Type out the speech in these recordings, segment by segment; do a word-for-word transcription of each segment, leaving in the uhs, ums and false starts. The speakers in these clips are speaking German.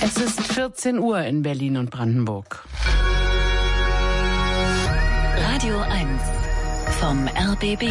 Es ist vierzehn Uhr in Berlin und Brandenburg. Radio eins vom R B B.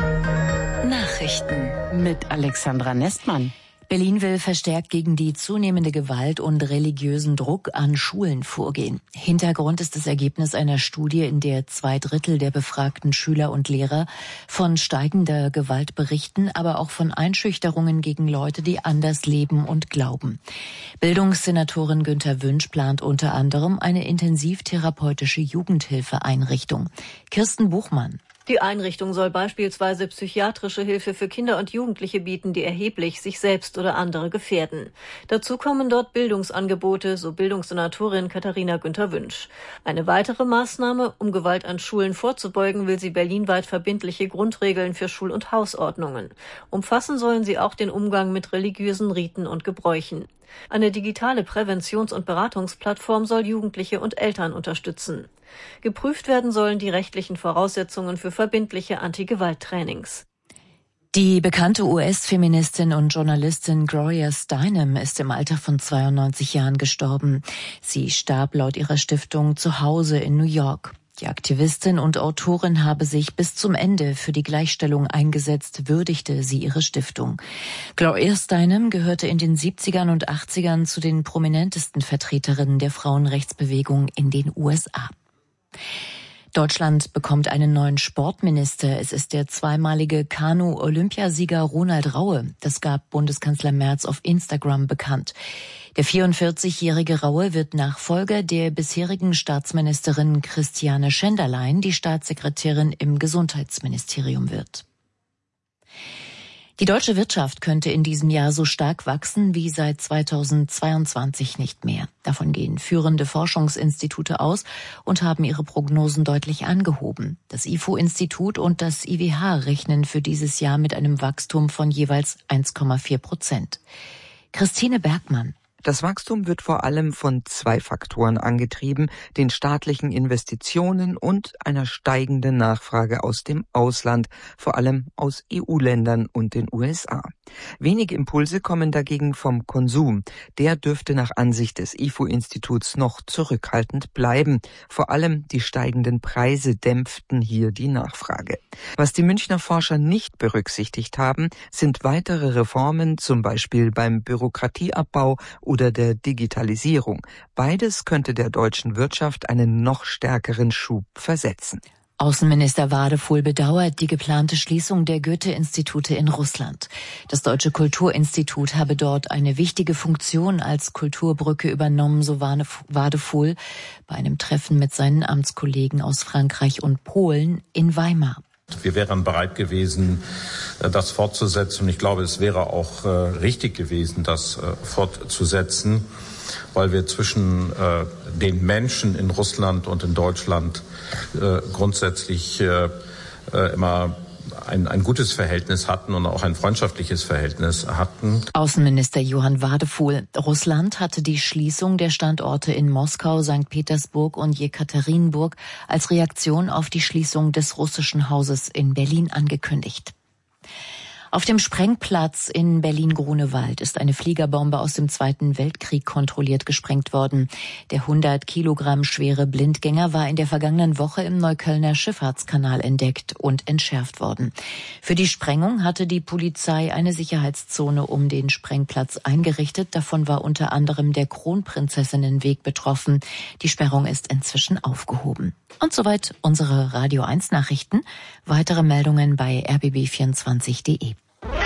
Nachrichten mit Alexandra Nestmann. Berlin will verstärkt gegen die zunehmende Gewalt und religiösen Druck an Schulen vorgehen. Hintergrund ist das Ergebnis einer Studie, in der zwei Drittel der befragten Schüler und Lehrer von steigender Gewalt berichten, aber auch von Einschüchterungen gegen Leute, die anders leben und glauben. Bildungssenatorin Günther Wünsch plant unter anderem eine intensivtherapeutische Jugendhilfeeinrichtung. Kirsten Buchmann. Die Einrichtung soll beispielsweise psychiatrische Hilfe für Kinder und Jugendliche bieten, die erheblich sich selbst oder andere gefährden. Dazu kommen dort Bildungsangebote, so Bildungssenatorin Katharina Günther Wünsch. Eine weitere Maßnahme, um Gewalt an Schulen vorzubeugen, will sie berlinweit verbindliche Grundregeln für Schul- und Hausordnungen. Umfassen sollen sie auch den Umgang mit religiösen Riten und Gebräuchen. Eine digitale Präventions- und Beratungsplattform soll Jugendliche und Eltern unterstützen. Geprüft werden sollen die rechtlichen Voraussetzungen für verbindliche Anti-Gewalt-Trainings. Die bekannte U S-Feministin und Journalistin Gloria Steinem ist im Alter von zweiundneunzig Jahren gestorben. Sie starb laut ihrer Stiftung zu Hause in New York. Die Aktivistin und Autorin habe sich bis zum Ende für die Gleichstellung eingesetzt, würdigte sie ihre Stiftung. Gloria Steinem gehörte in den siebzigern und achtzigern zu den prominentesten Vertreterinnen der Frauenrechtsbewegung in den U S A. Deutschland bekommt einen neuen Sportminister. Es ist der zweimalige Kanu-Olympiasieger Ronald Raue. Das gab Bundeskanzler Merz auf Instagram bekannt. Der vierundvierzigjährige Raue wird Nachfolger der bisherigen Staatsministerin Christiane Schenderlein, die Staatssekretärin im Gesundheitsministerium wird. Die deutsche Wirtschaft könnte in diesem Jahr so stark wachsen wie seit zweitausendzweiundzwanzig nicht mehr. Davon gehen führende Forschungsinstitute aus und haben ihre Prognosen deutlich angehoben. Das I F O-Institut und das I W H rechnen für dieses Jahr mit einem Wachstum von jeweils eins Komma vier Prozent. Christine Bergmann. Das Wachstum wird vor allem von zwei Faktoren angetrieben, den staatlichen Investitionen und einer steigenden Nachfrage aus dem Ausland, vor allem aus E U-Ländern und den U S A. Wenige Impulse kommen dagegen vom Konsum. Der dürfte nach Ansicht des I F O-Instituts noch zurückhaltend bleiben. Vor allem die steigenden Preise dämpften hier die Nachfrage. Was die Münchner Forscher nicht berücksichtigt haben, sind weitere Reformen, zum Beispiel beim Bürokratieabbau oder der Digitalisierung. Beides könnte der deutschen Wirtschaft einen noch stärkeren Schub versetzen. Außenminister Wadefuhl bedauert die geplante Schließung der Goethe-Institute in Russland. Das Deutsche Kulturinstitut habe dort eine wichtige Funktion als Kulturbrücke übernommen, so Wadefuhl bei einem Treffen mit seinen Amtskollegen aus Frankreich und Polen in Weimar. Wir wären bereit gewesen, das fortzusetzen. Und ich glaube, es wäre auch äh, richtig gewesen, das äh, fortzusetzen, weil wir zwischen äh, den Menschen in Russland und in Deutschland äh, grundsätzlich äh, äh, immer ein, ein gutes Verhältnis hatten und auch ein freundschaftliches Verhältnis hatten. Außenminister Johann Wadefuhl. Russland hatte die Schließung der Standorte in Moskau, Sankt Petersburg und Jekaterinburg als Reaktion auf die Schließung des russischen Hauses in Berlin angekündigt. Auf dem Sprengplatz in Berlin-Grunewald ist eine Fliegerbombe aus dem Zweiten Weltkrieg kontrolliert gesprengt worden. Der hundert Kilogramm schwere Blindgänger war in der vergangenen Woche im Neuköllner Schifffahrtskanal entdeckt und entschärft worden. Für die Sprengung hatte die Polizei eine Sicherheitszone um den Sprengplatz eingerichtet. Davon war unter anderem der Kronprinzessinnenweg betroffen. Die Sperrung ist inzwischen aufgehoben. Und soweit unsere Radio eins Nachrichten. Weitere Meldungen bei r b b vierundzwanzig punkt de.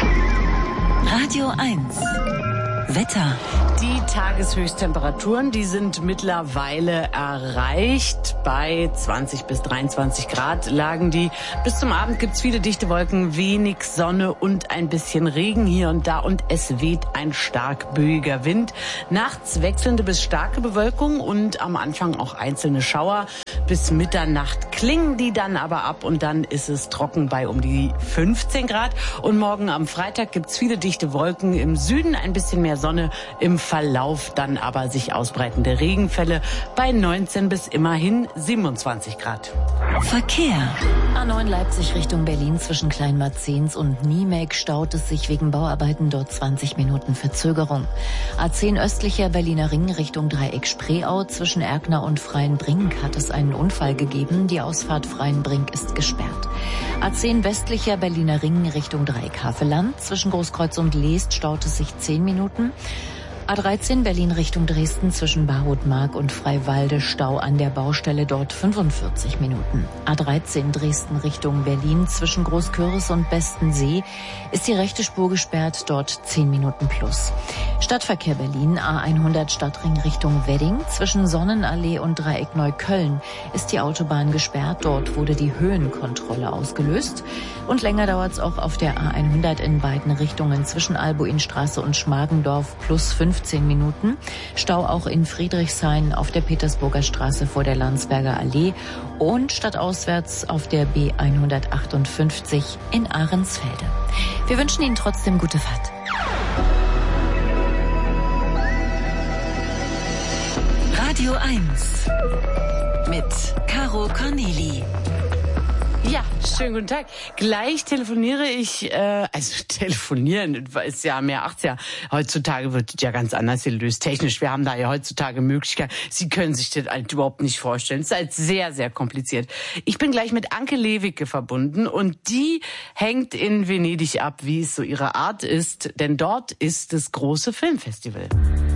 Radio eins Wetter. Die Tageshöchsttemperaturen, die sind mittlerweile erreicht. Bei zwanzig bis dreiundzwanzig Grad lagen die. Bis zum Abend gibt's viele dichte Wolken, wenig Sonne und ein bisschen Regen hier und da. Und es weht ein stark böiger Wind. Nachts wechselnde bis starke Bewölkung und am Anfang auch einzelne Schauer. Bis Mitternacht klingen die dann aber ab und dann ist es trocken bei um die fünfzehn Grad. Und morgen am Freitag gibt's viele dichte Wolken. Im Süden ein bisschen mehr Sonne, im Verlauf dann aber sich ausbreitende Regenfälle bei neunzehn bis immerhin siebenundzwanzig Grad. Verkehr. A neun Leipzig Richtung Berlin zwischen Kleinmarzens und Niemek staut es sich wegen Bauarbeiten, dort zwanzig Minuten Verzögerung. A zehn östlicher Berliner Ring Richtung Dreieck Spreeau zwischen Erkner und Freienbrink hat es einen Unfall gegeben. Die Ausfahrt Freienbrink ist gesperrt. A zehn westlicher Berliner Ring Richtung Dreieck Havelland zwischen Großkreuz und Leest staut es sich zehn Minuten. A dreizehn Berlin Richtung Dresden zwischen Barhout-Mark und Freiwalde Stau an der Baustelle, dort fünfundvierzig Minuten. A dreizehn Dresden Richtung Berlin zwischen Großkürbis und Bestensee ist die rechte Spur gesperrt, dort zehn Minuten plus. Stadtverkehr Berlin A hundert Stadtring Richtung Wedding zwischen Sonnenallee und Dreieck Neukölln ist die Autobahn gesperrt, dort wurde die Höhenkontrolle ausgelöst. Und länger dauert es auch auf der A hundert in beiden Richtungen zwischen Albuinstraße und Schmargendorf plus fünfzehn Minuten. Stau auch in Friedrichshain auf der Petersburger Straße vor der Landsberger Allee und stadtauswärts auf der B hundertachtundfünfzig in Ahrensfelde. Wir wünschen Ihnen trotzdem gute Fahrt. Radio eins mit Caro Corneli. Ja, schönen guten Tag. Gleich telefoniere ich, äh, also telefonieren ist ja mehr achtziger. Heutzutage wird es ja ganz anders gelöst. Technisch, wir haben da ja heutzutage Möglichkeiten. Sie können sich das halt überhaupt nicht vorstellen. Es ist halt sehr, sehr kompliziert. Ich bin gleich mit Anke Lewicke verbunden und die hängt in Venedig ab, wie es so ihre Art ist. Denn dort ist das große Filmfestival.